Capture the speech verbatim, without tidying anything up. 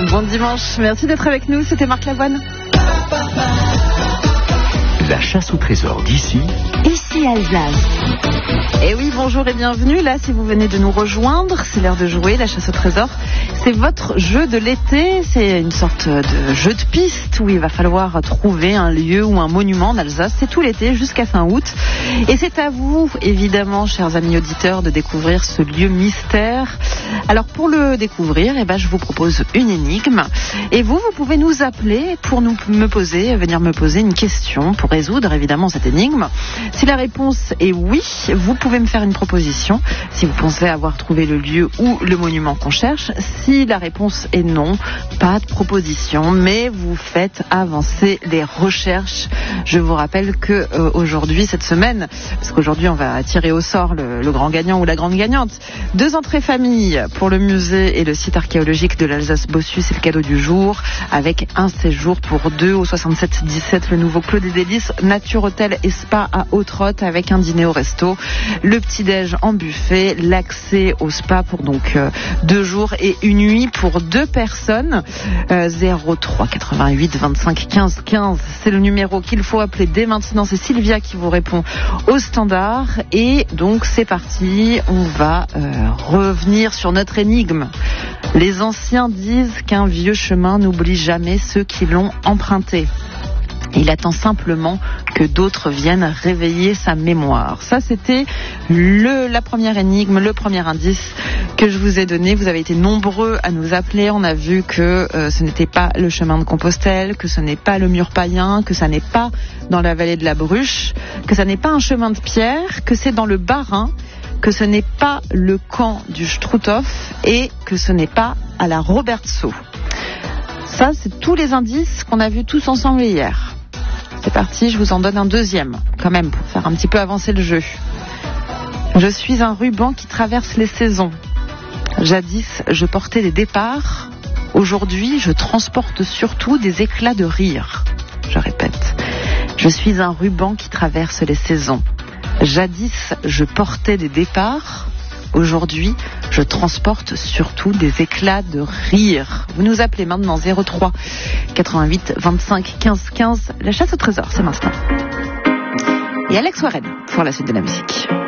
Bon dimanche, merci d'être avec nous, c'était Marc Lavoine. La chasse au trésor d'ici. Ici Alsace. Et oui, bonjour et bienvenue. Là, si vous venez de nous rejoindre, c'est l'heure de jouer la chasse au trésor. C'est votre jeu de l'été. C'est une sorte de jeu de piste où il va falloir trouver un lieu ou un monument en Alsace. C'est tout l'été jusqu'à fin août. Et c'est à vous, évidemment, chers amis auditeurs, de découvrir ce lieu mystère. Alors, pour le découvrir, eh ben, je vous propose une énigme. Et vous, vous pouvez nous appeler pour nous, me poser, venir me poser une question pour résoudre, évidemment, cette énigme. Si la réponse est oui, vous pouvez me faire une proposition. Si vous pensez avoir trouvé le lieu ou le monument qu'on cherche. Si la réponse est non, pas de proposition, mais vous faites avancer les recherches. Je vous rappelle que euh, aujourd'hui, cette semaine, parce qu'aujourd'hui on va tirer au sort le, le grand gagnant ou la grande gagnante, deux entrées famille pour le musée et le site archéologique de l'Alsace-Bossu, c'est le cadeau du jour, avec un séjour pour deux au soixante-sept dix-sept, le nouveau Clos des Délices, Nature Hôtel et Spa à Haute-Rotte, avec un dîner au resto, le petit-déj en buffet, l'accès au spa pour donc euh, deux jours et une nuit pour deux personnes. euh, zéro trois quatre-vingt-huit vingt-cinq quinze quinze, c'est le numéro qu'il faut appeler dès maintenant. C'est Sylvia qui vous répond au standard. Et donc c'est parti, on va euh, revenir sur notre énigme. Les anciens disent qu'un vieux chemin n'oublie jamais ceux qui l'ont emprunté. Il attend simplement que d'autres viennent réveiller sa mémoire. Ça, c'était le, la première énigme, le premier indice que je vous ai donné. Vous avez été nombreux à nous appeler. On a vu que euh, ce n'était pas le chemin de Compostelle, que ce n'est pas le mur païen, que ça n'est pas dans la vallée de la Bruche, que ça n'est pas un chemin de pierre, que c'est dans le Bas-Rhin, que ce n'est pas le camp du Struthof et que ce n'est pas à la Robertsau. Ça, c'est tous les indices qu'on a vus tous ensemble hier. C'est parti, je vous en donne un deuxième, quand même, pour faire un petit peu avancer le jeu. Je suis un ruban qui traverse les saisons. Jadis, je portais des départs. Aujourd'hui, je transporte surtout des éclats de rire. Je répète. Je suis un ruban qui traverse les saisons. Jadis, je portais des départs. Aujourd'hui, je transporte surtout des éclats de rire. Vous nous appelez maintenant zéro trois quatre-vingt-huit vingt-cinq quinze quinze. La chasse au trésor, c'est maintenant. Et Alex Warren pour la suite de la musique.